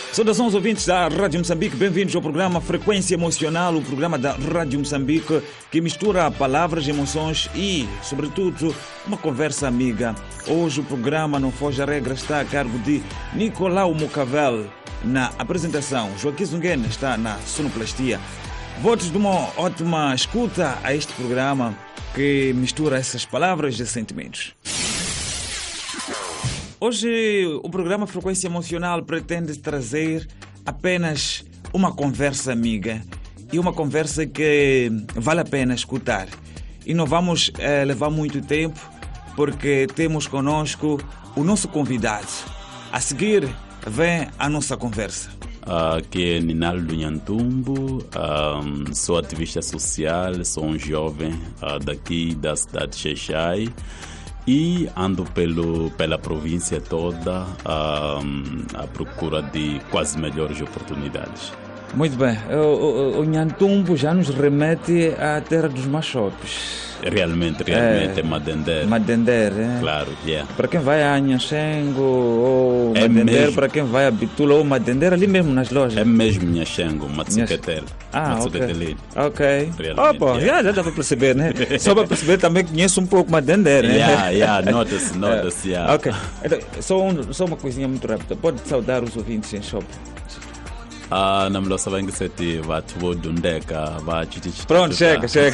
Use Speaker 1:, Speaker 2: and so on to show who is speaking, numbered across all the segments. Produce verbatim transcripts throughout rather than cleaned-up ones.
Speaker 1: Saudações ouvintes da Rádio Moçambique, bem-vindos ao programa Frequência Emocional, o programa da Rádio Moçambique que mistura palavras, emoções e, sobretudo, uma conversa amiga. Hoje o programa Não Foge à Regra está a cargo de Nicolau Mucavel na apresentação. Joaquim Zunguene está na sonoplastia. Votos de uma ótima escuta a este programa que mistura essas palavras e sentimentos. Hoje o programa Frequência Emocional pretende trazer apenas uma conversa amiga e uma conversa que vale a pena escutar. E não vamos eh, levar muito tempo porque temos conosco o nosso convidado. A seguir vem a nossa conversa.
Speaker 2: Aqui é Ninaldo Nhantumbo, um, sou ativista social, sou um jovem uh, daqui da cidade de Xai-Xai. E ando pelo, pela província toda um, à procura de quase melhores oportunidades.
Speaker 1: Muito bem. O, o, o Nhantumbo já nos remete à terra dos machopes.
Speaker 2: Realmente, realmente é, é Madender.
Speaker 1: Madender, é?
Speaker 2: Claro, yeah.
Speaker 1: Para quem vai a Nhaxengo ou é Madender, mesmo. Para quem vai a Bitula ou Madender, ali mesmo nas lojas.
Speaker 2: É mesmo Nhaxengo, Matsuketel.
Speaker 1: Ah,
Speaker 2: Matsuketel.
Speaker 1: Ok. Oh, bom, yeah. já, já dá para perceber, né? Só para perceber também conheço um pouco Madender, né?
Speaker 2: Yeah, yeah, nota-se, nota-se, yeah.
Speaker 1: Ok. Então, só, um, só uma coisinha muito rápida. Pode saudar os ouvintes em shopping.
Speaker 2: Ah, não me sabem que você te vai te vou dundeca, vai te te.
Speaker 1: Pronto, chega, chega.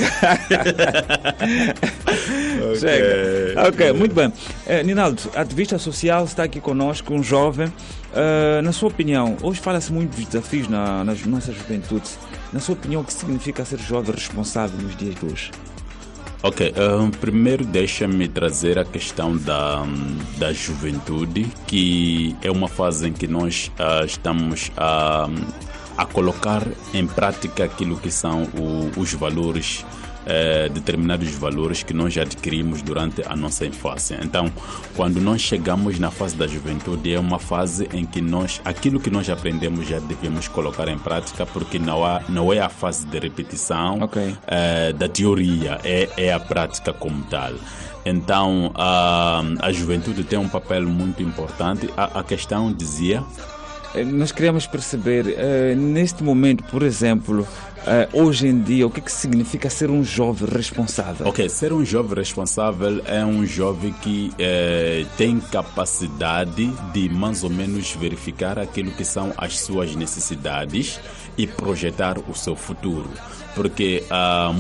Speaker 2: Okay.
Speaker 1: Chega. Ok, muito bem. Eh, Ninaldo, ativista social, está aqui conosco, um jovem. Uh, na sua opinião, hoje fala-se muito dos desafios na, nas nossas juventudes. Na sua opinião, o que significa ser jovem responsável nos dias de hoje?
Speaker 2: Ok, um, primeiro deixa-me trazer a questão da, da juventude, que é uma fase em que nós uh, estamos a, a colocar em prática aquilo que são o, os valores, uh, determinados valores que nós já adquirimos durante a nossa infância. Então, quando nós chegamos na fase da juventude, é uma fase em que nós, aquilo que nós aprendemos já devemos colocar em prática, porque não, há, não é a fase de repetição
Speaker 1: okay.
Speaker 2: uh, da teoria, é, é a prática como tal. Então, a, a juventude tem um papel muito importante. A, a questão dizia...
Speaker 1: Nós queríamos perceber, uh, neste momento, por exemplo, uh, hoje em dia, o que, que significa ser um jovem responsável?
Speaker 2: Ok, ser um jovem responsável é um jovem que uh, tem capacidade de mais ou menos verificar aquilo que são as suas necessidades e projetar o seu futuro. Porque uh,